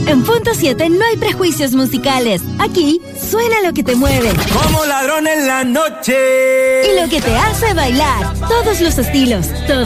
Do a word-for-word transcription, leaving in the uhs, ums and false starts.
En Punto siete no hay prejuicios musicales. Aquí suena lo que te mueve. Como ladrón en la noche. Y lo que te hace bailar. Todos los estilos, todos